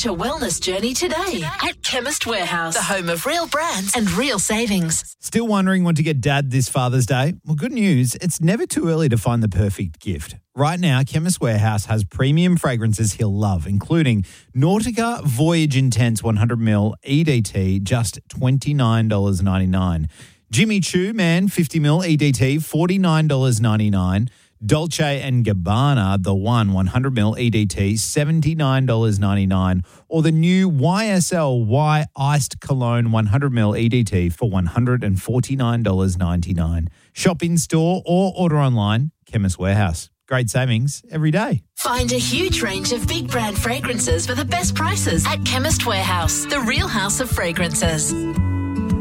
Launch a wellness journey today at Chemist Warehouse, the home of real brands and real savings. Still wondering what to get Dad this Father's Day? Well, good news. It's never too early to find the perfect gift. Right now, Chemist Warehouse has premium fragrances he'll love, including Nautica Voyage Intense 100ml EDT, just $29.99. Jimmy Choo Man 50ml EDT, $49.99. Dolce & Gabbana, The One 100ml EDT, $79.99. Or the new YSL Y Iced Cologne 100ml EDT for $149.99. Shop in store or order online, Chemist Warehouse. Great savings every day. Find a huge range of big brand fragrances for the best prices at Chemist Warehouse, the real house of fragrances.